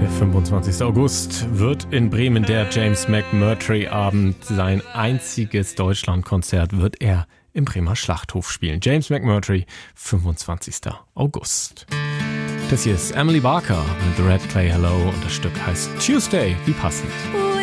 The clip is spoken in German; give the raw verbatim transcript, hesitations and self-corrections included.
Der fünfundzwanzigster August wird in Bremen der James McMurtry-Abend. Sein einziges Deutschlandkonzert wird er im Bremer Schlachthof spielen. James McMurtry, fünfundzwanzigster August. Das hier ist Emily Barker mit The Red Clay Hello und das Stück heißt Tuesday. Wie passend.